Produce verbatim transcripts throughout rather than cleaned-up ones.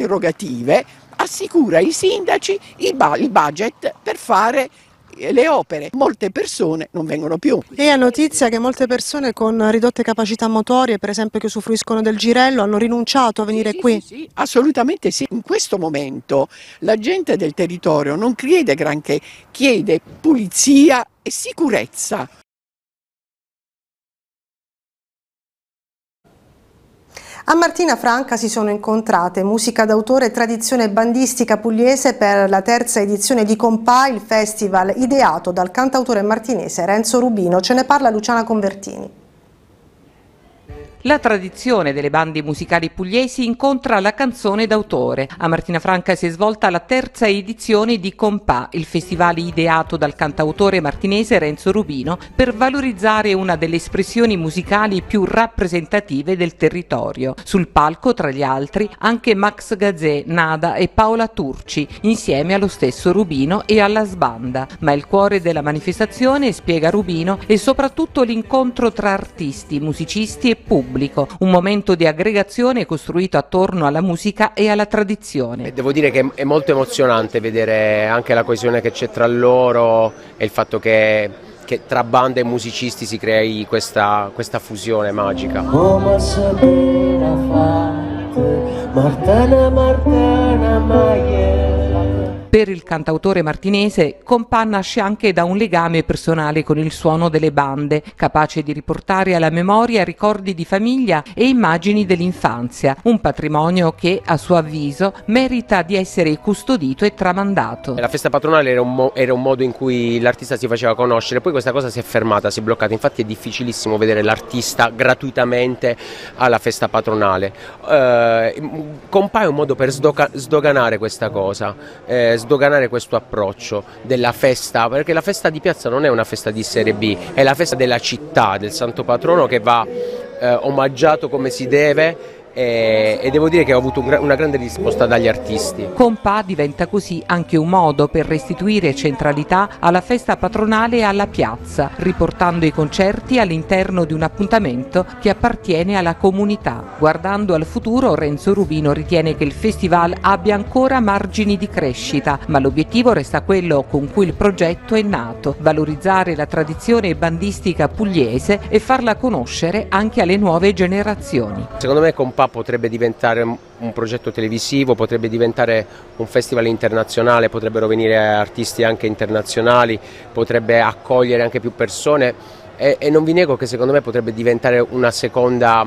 prerogative assicura ai sindaci il, ba- il budget per fare le opere. Molte persone non vengono più. E è notizia che molte persone con ridotte capacità motorie, per esempio che usufruiscono del girello, hanno rinunciato a venire sì, qui? Sì, sì, assolutamente sì. In questo momento la gente del territorio non chiede granché, chiede pulizia e sicurezza. A Martina Franca si sono incontrate musica d'autore e tradizione bandistica pugliese per la terza edizione di Compà, il festival ideato dal cantautore martinese Renzo Rubino. Ce ne parla Luciana Convertini. La tradizione delle bande musicali pugliesi incontra la canzone d'autore. A Martina Franca si è svolta la terza edizione di Compà, il festival ideato dal cantautore martinese Renzo Rubino per valorizzare una delle espressioni musicali più rappresentative del territorio. Sul palco, tra gli altri, anche Max Gazzè, Nada e Paola Turci, insieme allo stesso Rubino e alla sbanda. Ma il cuore della manifestazione, spiega Rubino, è soprattutto l'incontro tra artisti, musicisti e pubblico. Un momento di aggregazione costruito attorno alla musica e alla tradizione. Devo dire che è molto emozionante vedere anche la coesione che c'è tra loro e il fatto che, che tra bande e musicisti si crei questa, questa fusione magica. Martana, Martana, Maie. Per il cantautore martinese, Compà nasce anche da un legame personale con il suono delle bande, capace di riportare alla memoria ricordi di famiglia e immagini dell'infanzia, un patrimonio che, a suo avviso, merita di essere custodito e tramandato. La festa patronale era un, mo- era un modo in cui l'artista si faceva conoscere, poi questa cosa si è fermata, si è bloccata, infatti è difficilissimo vedere l'artista gratuitamente alla festa patronale. Eh, Compà è un modo per sdoca- sdoganare questa cosa, eh, sdoganare questo approccio della festa, perché la festa di piazza non è una festa di serie B, è la festa della città, del santo patrono che va eh, omaggiato come si deve. E, e devo dire che ho avuto un, una grande risposta dagli artisti. Compà diventa così anche un modo per restituire centralità alla festa patronale e alla piazza, riportando i concerti all'interno di un appuntamento che appartiene alla comunità. Guardando al futuro, Renzo Rubino ritiene che il festival abbia ancora margini di crescita, ma l'obiettivo resta quello con cui il progetto è nato: valorizzare la tradizione bandistica pugliese e farla conoscere anche alle nuove generazioni. Secondo me Compà potrebbe diventare un progetto televisivo, potrebbe diventare un festival internazionale, potrebbero venire artisti anche internazionali, potrebbe accogliere anche più persone e, e non vi nego che secondo me potrebbe diventare una seconda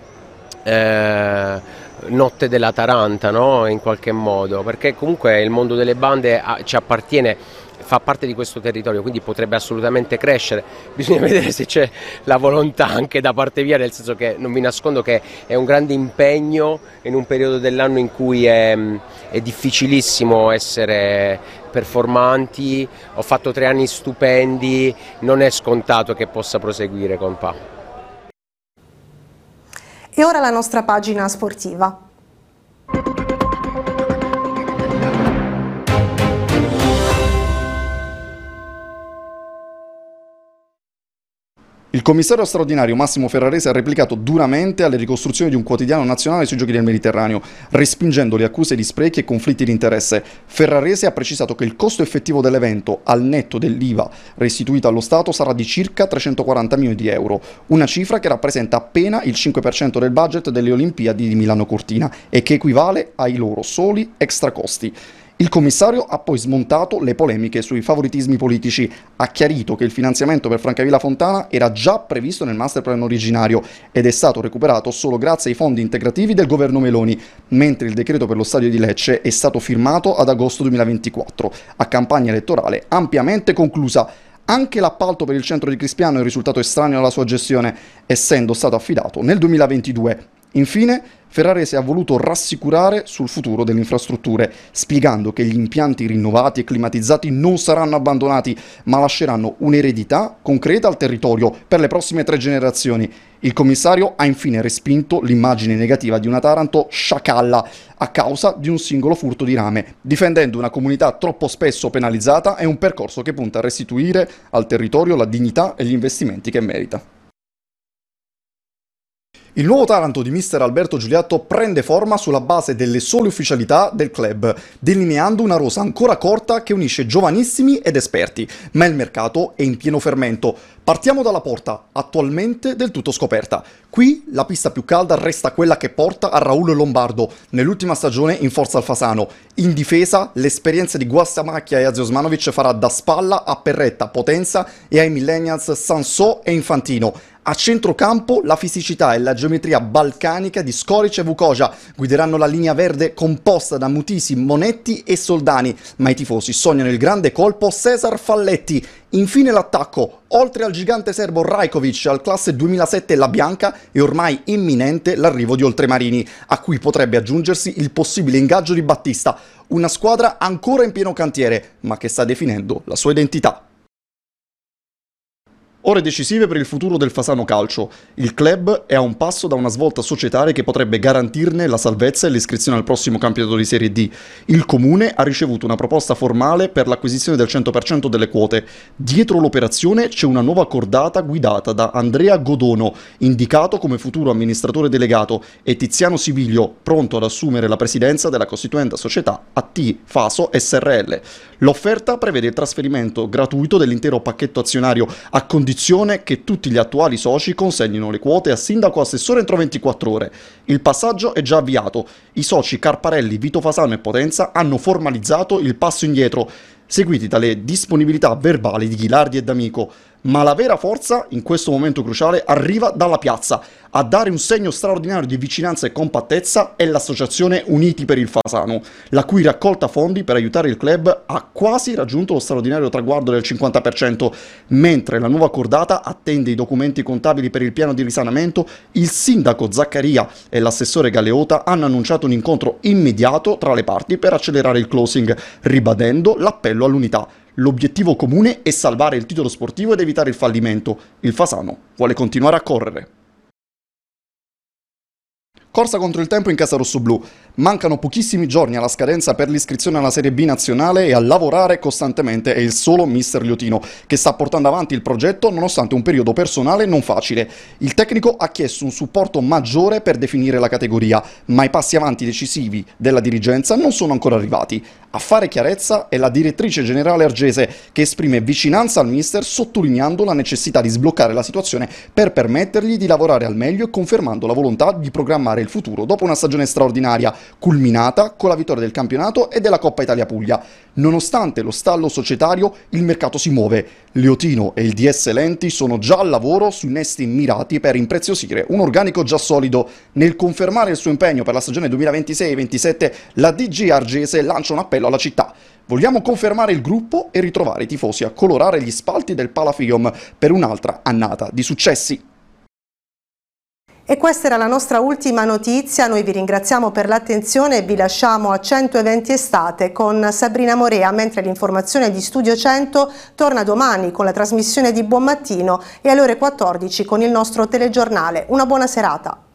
eh, notte della Taranta, no? In qualche modo, perché comunque il mondo delle bande a, ci appartiene, fa parte di questo territorio, quindi potrebbe assolutamente crescere. Bisogna vedere se c'è la volontà anche da parte mia, nel senso che non vi nascondo che è un grande impegno in un periodo dell'anno in cui è, è difficilissimo essere performanti. Ho fatto tre anni stupendi, non è scontato che possa proseguire Compà. E ora la nostra pagina sportiva. Il commissario straordinario Massimo Ferrarese ha replicato duramente alle ricostruzioni di un quotidiano nazionale sui Giochi del Mediterraneo, respingendo le accuse di sprechi e conflitti di interesse. Ferrarese ha precisato che il costo effettivo dell'evento, al netto dell'I V A restituita allo Stato, sarà di circa trecentoquaranta milioni di euro, una cifra che rappresenta appena il cinque per cento del budget delle Olimpiadi di Milano Cortina e che equivale ai loro soli extracosti. Il commissario ha poi smontato le polemiche sui favoritismi politici, ha chiarito che il finanziamento per Francavilla Fontana era già previsto nel masterplan originario ed è stato recuperato solo grazie ai fondi integrativi del governo Meloni, mentre il decreto per lo stadio di Lecce è stato firmato ad agosto duemilaventiquattro, a campagna elettorale ampiamente conclusa. Anche l'appalto per il centro di Crispiano è risultato estraneo alla sua gestione, essendo stato affidato nel duemilaventidue. Infine, Ferrarese ha voluto rassicurare sul futuro delle infrastrutture, spiegando che gli impianti rinnovati e climatizzati non saranno abbandonati, ma lasceranno un'eredità concreta al territorio per le prossime tre generazioni. Il commissario ha infine respinto l'immagine negativa di una Taranto sciacalla a causa di un singolo furto di rame, difendendo una comunità troppo spesso penalizzata e un percorso che punta a restituire al territorio la dignità e gli investimenti che merita. Il nuovo Taranto di mister Alberto Giuliatto prende forma sulla base delle sole ufficialità del club, delineando una rosa ancora corta che unisce giovanissimi ed esperti, ma il mercato è in pieno fermento. Partiamo dalla porta, attualmente del tutto scoperta. Qui la pista più calda resta quella che porta a Raul Lombardo, nell'ultima stagione in forza al Fasano. In difesa, l'esperienza di Guastamacchia e Azio Osmanovic farà da spalla a Perretta, Potenza e ai millennials Sansò e Infantino. A centrocampo la fisicità e la geometria balcanica di Skoric e Vukoja guideranno la linea verde composta da Mutisi, Monetti e Soldani, ma i tifosi sognano il grande colpo Cesar Falletti. Infine l'attacco, oltre al gigante serbo Rajkovic, al classe duemilasette La Bianca è ormai imminente l'arrivo di oltremarini, a cui potrebbe aggiungersi il possibile ingaggio di Battista, una squadra ancora in pieno cantiere, ma che sta definendo la sua identità. Ore decisive per il futuro del Fasano Calcio. Il club è a un passo da una svolta societaria che potrebbe garantirne la salvezza e l'iscrizione al prossimo campionato di Serie D. Il Comune ha ricevuto una proposta formale per l'acquisizione del cento per cento delle quote. Dietro l'operazione c'è una nuova cordata guidata da Andrea Godono, indicato come futuro amministratore delegato, e Tiziano Siviglio, pronto ad assumere la presidenza della costituenda società A T Faso S R L. L'offerta prevede il trasferimento gratuito dell'intero pacchetto azionario a condizione che tutti gli attuali soci consegnino le quote a sindaco o assessore entro ventiquattro ore. Il passaggio è già avviato. I soci Carparelli, Vito Fasano e Potenza hanno formalizzato il passo indietro, seguiti dalle disponibilità verbali di Ghilardi e D'Amico. Ma la vera forza, in questo momento cruciale, arriva dalla piazza. A dare un segno straordinario di vicinanza e compattezza è l'associazione Uniti per il Fasano, la cui raccolta fondi per aiutare il club ha quasi raggiunto lo straordinario traguardo del cinquanta per cento. Mentre la nuova cordata attende i documenti contabili per il piano di risanamento, il sindaco Zaccaria e l'assessore Galeota hanno annunciato un incontro immediato tra le parti per accelerare il closing, ribadendo l'appello all'unità. L'obiettivo comune è salvare il titolo sportivo ed evitare il fallimento. Il Fasano vuole continuare a correre. Corsa contro il tempo in casa rossoblù. Mancano pochissimi giorni alla scadenza per l'iscrizione alla Serie B nazionale e a lavorare costantemente è il solo mister Liotino, che sta portando avanti il progetto nonostante un periodo personale non facile. Il tecnico ha chiesto un supporto maggiore per definire la categoria, ma i passi avanti decisivi della dirigenza non sono ancora arrivati. A fare chiarezza è la direttrice generale Argese, che esprime vicinanza al mister sottolineando la necessità di sbloccare la situazione per permettergli di lavorare al meglio e confermando la volontà di programmare il futuro dopo una stagione straordinaria, culminata con la vittoria del campionato e della Coppa Italia Puglia. Nonostante lo stallo societario, il mercato si muove. Liotino e il D S Lenti sono già al lavoro su innesti mirati per impreziosire un organico già solido. Nel confermare il suo impegno per la stagione duemilaventisei ventisette, la D G Argese lancia un appello alla città. Vogliamo confermare il gruppo e ritrovare i tifosi a colorare gli spalti del Palafium per un'altra annata di successi. E questa era la nostra ultima notizia, noi vi ringraziamo per l'attenzione e vi lasciamo a centoeventi Estate con Sabrina Morea, mentre l'informazione di Studio cento torna domani con la trasmissione di Buon Mattino e alle ore quattordici con il nostro telegiornale. Una buona serata.